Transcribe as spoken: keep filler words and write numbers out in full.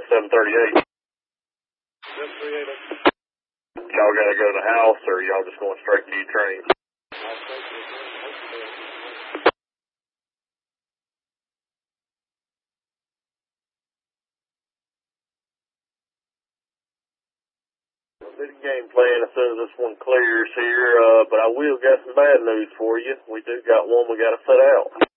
seven thirty-eight. seven thirty-eight. Y'all got to go to the house, or y'all just going straight to your train? I'll take it. I'll do the game plan as soon as this one clears here, uh, but I will got some bad news for you. We do got one we got to put out.